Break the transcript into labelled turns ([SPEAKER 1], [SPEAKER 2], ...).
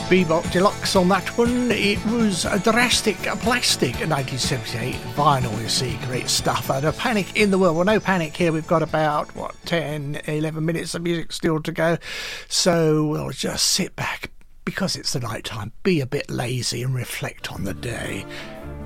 [SPEAKER 1] Bebop Deluxe on that one. It was a Drastic Plastic 1978 vinyl, you see. Great stuff. And a Panic in the World. Well, no panic here. We've got about 10, 11 minutes of music still to go, so we'll just sit back because it's the night time, be a bit lazy and reflect on the day.